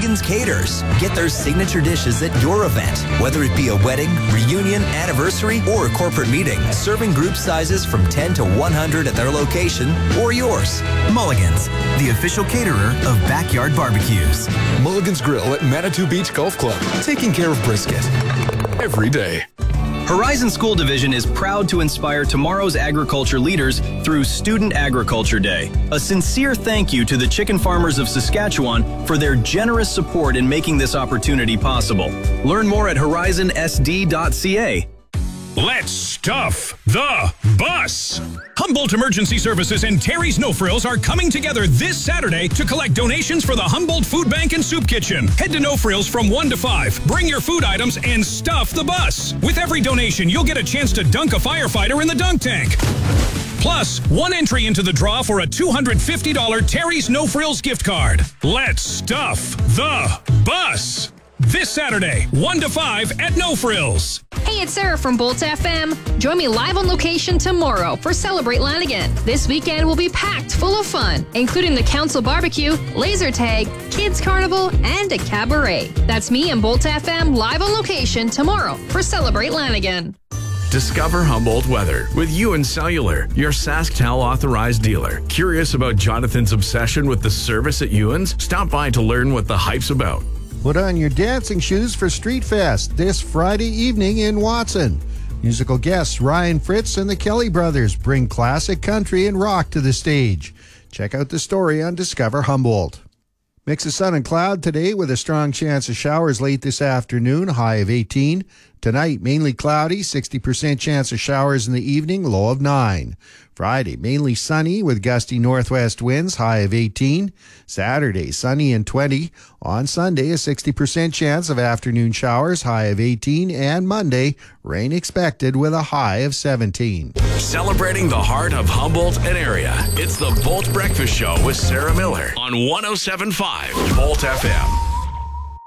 Mulligan's Caters. Get their signature dishes at your event, whether it be a wedding, reunion, anniversary, or a corporate meeting. Serving group sizes from 10 to 100 at their location or yours. Mulligan's, the official caterer of backyard barbecues. Mulligan's Grill at Manitou Beach Golf Club. Taking care of brisket every day. Horizon School Division is proud to inspire tomorrow's agriculture leaders through Student Agriculture Day. A sincere thank you to the chicken farmers of Saskatchewan for their generous support in making this opportunity possible. Learn more at horizonsd.ca. Let's stuff the bus. Humboldt Emergency Services and Terry's No Frills are coming together this Saturday to collect donations for the Humboldt Food Bank and Soup Kitchen. Head to No Frills from 1 to 5. Bring your food items and stuff the bus. With every donation, you'll get a chance to dunk a firefighter in the dunk tank. Plus, one entry into the draw for a $250 Terry's No Frills gift card. Let's stuff the bus. This Saturday, 1 to 5 at No Frills. Hey, it's Sarah from Bolt FM. Join me live on location tomorrow for Celebrate Lanigan. This weekend will be packed full of fun, including the council barbecue, laser tag, kids carnival, and a cabaret. That's me and Bolt FM live on location tomorrow for Celebrate Lanigan. Discover Humboldt weather with Ewan Cellular, your SaskTel authorized dealer. Curious about Jonathan's obsession with the service at Ewan's? Stop by to learn what the hype's about. Put on your dancing shoes for Street Fest this Friday evening in Watson. Musical guests Ryan Fritz and the Kelly Brothers bring classic country and rock to the stage. Check out the story on Discover Humboldt. Mix of sun and cloud today with a strong chance of showers late this afternoon, high of 18. Tonight, mainly cloudy, 60% chance of showers in the evening, low of 9. Friday, mainly sunny with gusty northwest winds, high of 18. Saturday, sunny and 20. On Sunday, a 60% chance of afternoon showers, high of 18. And Monday, rain expected with a high of 17. Celebrating the heart of Humboldt and area. It's the Bolt Breakfast Show with Sarah Miller on 107.5 Bolt FM.